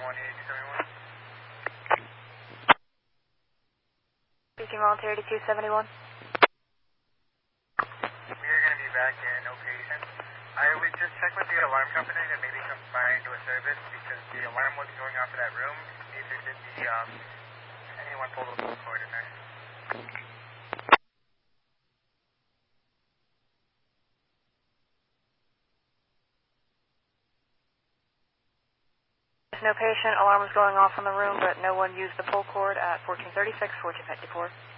Speaking volunteer 8271. We are going to be back in no patient. I would just check with the alarm company that maybe come by and do a service because the alarm wasn't going off of that room. Neither did the, anyone pulled the cord in there. There's no patient. Alarm was going off in the room, but no one used the pull cord at 1436, 1454.